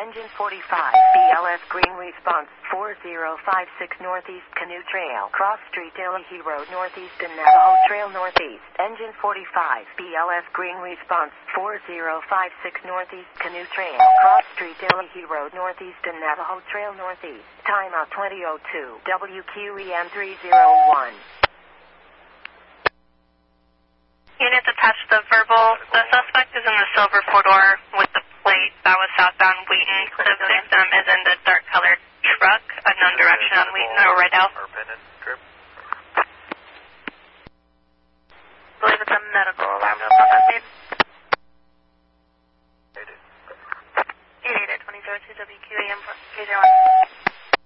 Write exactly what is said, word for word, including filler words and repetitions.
Engine forty-five, B L S green response, four zero five six Northeast Canoe Trail, Cross Street, Illinois Road Northeast and Navajo Trail Northeast. Engine forty-five, B L S green response, four zero five six Northeast Canoe Trail, Cross Street, Illinois Road Northeast and Navajo Trail Northeast. Timeout twenty oh two, W Q E M three oh one. Units attached to the verbal. The suspect is in the silver four-door with the plate that was southbound Wheaton. The victim is in the dark-colored truck, unknown direction on Wheaton or Riddell. I believe it's a medical alarm.